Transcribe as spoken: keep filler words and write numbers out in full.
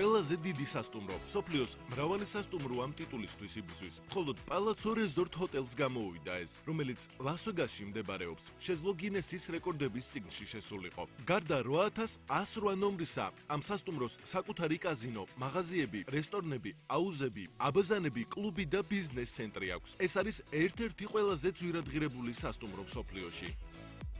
ყველაზე დიდი სასტუმრო. სოფლიოს მრავალი სასტუმრო ამ ტიტულისთვის იბრძვის. მხოლოდ პალაცო რეზორტ ჰოტელს გამოუვიდა ეს, რომელიც ლას-ვეგასში მდებარეობს. შეძლო გინესის რეკორდების წიგნში შესულიყო. გარდა რვა ათას ას რვა ნომრისა, ამ სასტუმროს საკუთარი კაზინო, მაღაზიები, რესტორნები, აუზები, აბაზანები, კლუბი და ბიზნეს ცენტრი აქვს. ეს არის ერთ-ერთი ყველაზე ძვირადღირებული სასტუმრო მსოფლიოში.